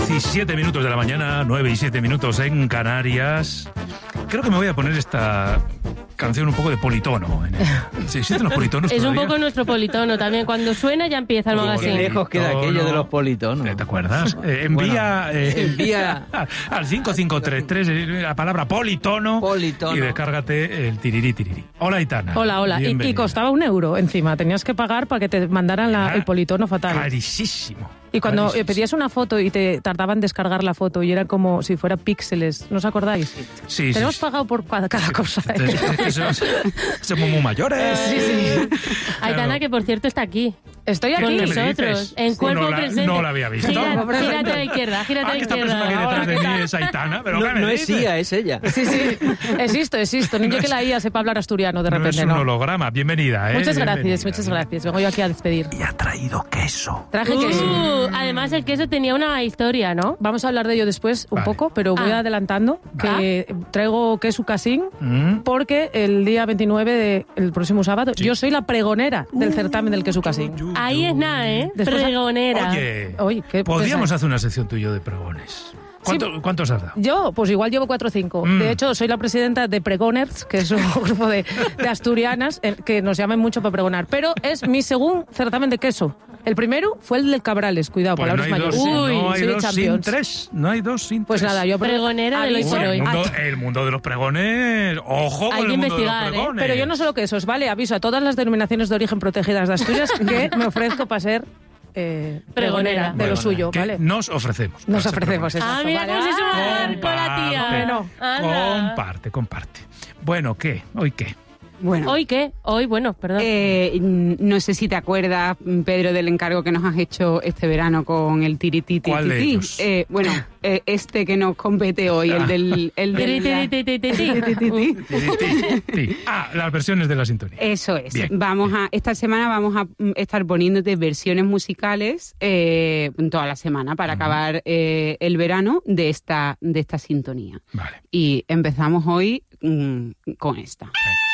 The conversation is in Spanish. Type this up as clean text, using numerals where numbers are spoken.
17 minutos de la mañana, 9 y 7 minutos en Canarias. Creo que me voy a poner esta canción un poco de politono. ¿Se existen los politonos Es todavía? un poco nuestro politono también. Cundo suena ya empieza el magazine. Qué lejos queda aquello de los politonos. ¿Te acuerdas? Envía al 5533 la palabra politono y descárgate el tirirí tirirí. Hola, Aitana. Hola. Y costaba €1 encima. Tenías que pagar para que te mandaran el politono fatal. Carísimo. Y cuando pedías una foto y te tardaban en descargar la foto y era como si fuera píxeles, ¿no os acordáis? Sí. Tenemos pagado por cada cosa. Somos muy mayores. Sí. Aitana, que por cierto está aquí. Estoy aquí. Con ¿Qué me nosotros, dices? en cuerpo presente. No la había visto. Gírate a la izquierda, gírate a la Esta izquierda. persona que hay detrás de mí es Aitana, pero No es ella, es ella. Sí. Existo. Niño que la IA sepa hablar asturiano de repente, no es un holograma. Bienvenida, Muchas gracias. Vengo yo aquí a despedir. Y ha traído queso. Traje queso. Además, el queso tenía una historia, ¿no? Vamos a hablar de ello después un poco, pero voy adelantando que traigo queso casín porque el día 29 del próximo sábado yo soy la pregonera del certamen del queso casín. Ahí es nada, ¿eh? Después, pregonera. Oye, podríamos hacer una sección tú y yo de pregones. ¿Cuántos has dado? Yo, pues igual llevo 4 o 5. De hecho, soy la presidenta de Pregoners, que es un grupo de asturianas que nos llaman mucho para pregonar. Pero es mi segundo certamen de queso. El primero fue el del Cabrales, cuidado, pues palabras mayores. No hay soy dos sin champions. 3. No hay 2 sin 3. Pues nada, yo pregonera de hoy por hoy. El mundo de los pregones. Ojo con el mundo de los pregones. Pero yo no solo quesos, ¿vale? Aviso a todas las denominaciones de origen protegidas de Asturias que me ofrezco para ser pregonera de lo suyo, ¿vale? Nos ofrecemos. Nos ofrecemos eso. Mira cómo se suma con la tía. Comparte. Bueno, ¿qué? ¿Hoy qué? Bueno. ¿Hoy qué? Hoy, perdón. No sé si te acuerdas, Pedro, del encargo que nos has hecho este verano con el tirititi. ¿Cuál de ellos? Este que nos compete hoy, el del las versiones de la sintonía. Eso es. Bien. Esta semana vamos a estar poniéndote versiones musicales toda la semana para acabar el verano de esta sintonía. Vale. Y empezamos hoy con esta. Venga.